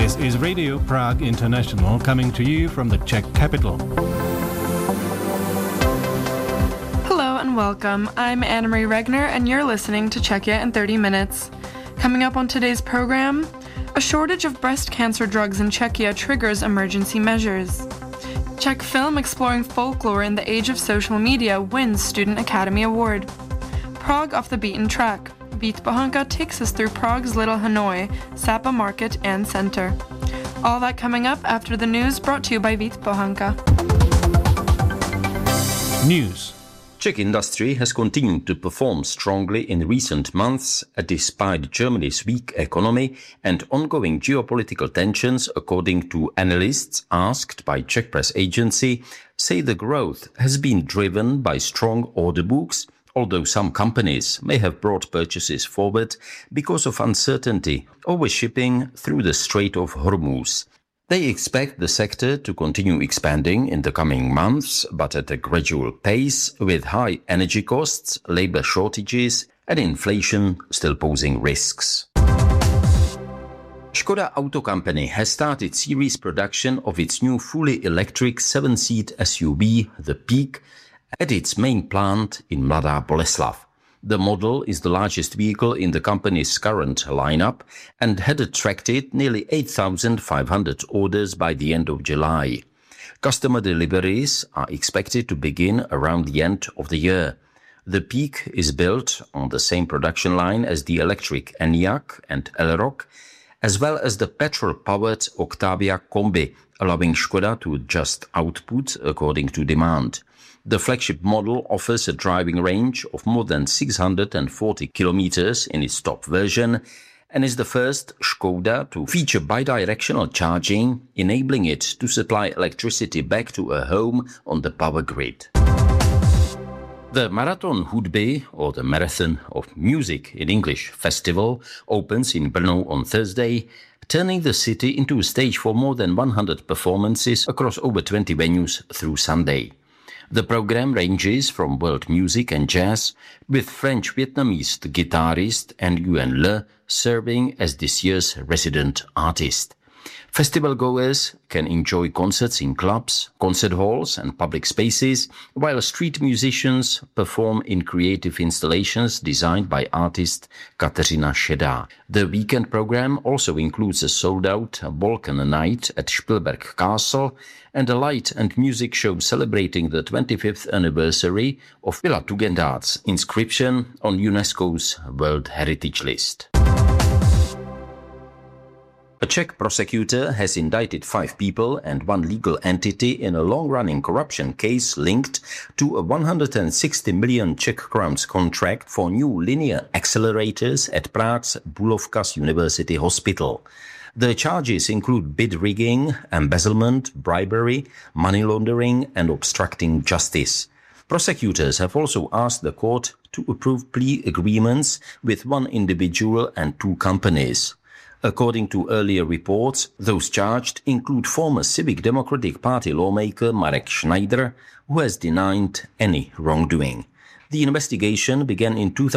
This is Radio Prague International coming to you from the Czech capital. Hello and welcome. I'm Anna-Marie Regner and you're listening to Czechia in 30 minutes. Coming up on today's program, a shortage of breast cancer drugs in Czechia triggers emergency measures. Czech film exploring folklore in the age of social media wins Student Academy Award. Prague off the beaten track. Vít Bohanka takes us through Prague's Little Hanoi, Sapa Market and Center. All that coming up after the news brought to you by Vít Bohanka. News. Czech industry has continued to perform strongly in recent months, despite Germany's weak economy and ongoing geopolitical tensions, according to analysts asked by Czech press agency, say the growth has been driven by strong order books, although some companies may have brought purchases forward because of uncertainty over shipping through the Strait of Hormuz. They expect the sector to continue expanding in the coming months, but at a gradual pace, with high energy costs, labor shortages, and inflation still posing risks. Škoda Auto Company has started series production of its new fully electric 7-seat SUV, the Peak, at its main plant in Mladá Boleslav. The model is the largest vehicle in the company's current lineup and had attracted nearly 8,500 orders by the end of July. Customer deliveries are expected to begin around the end of the year. The Peak is built on the same production line as the electric Enyaq and Elroq, as well as the petrol-powered Octavia Combi, allowing Škoda to adjust output according to demand. The flagship model offers a driving range of more than 640 kilometers in its top version and is the first Škoda to feature bidirectional charging, enabling it to supply electricity back to a home on the power grid. The Marathon Hudby, or the Marathon of Music in English festival, opens in Brno on Thursday, turning the city into a stage for more than 100 performances across over 20 venues through Sunday. The program ranges from world music and jazz, with French-Vietnamese guitarist Nguyen Le serving as this year's resident artist. Festival goers can enjoy concerts in clubs, concert halls and public spaces, while street musicians perform in creative installations designed by artist Kateřina Šedá. The weekend program also includes a sold-out Balkan night at Spielberg Castle and a light and music show celebrating the 25th anniversary of Villa Tugendhat's inscription on UNESCO's World Heritage List. A Czech prosecutor has indicted 5 people and 1 legal entity in a long-running corruption case linked to a 160 million Czech crowns contract for new linear accelerators at Prague's Bulovka's University Hospital. The charges include bid rigging, embezzlement, bribery, money laundering and obstructing justice. Prosecutors have also asked the court to approve plea agreements with 1 individual and 2 companies. According to earlier reports, those charged include former Civic Democratic Party lawmaker Marek Schneider, who has denied any wrongdoing. The investigation began in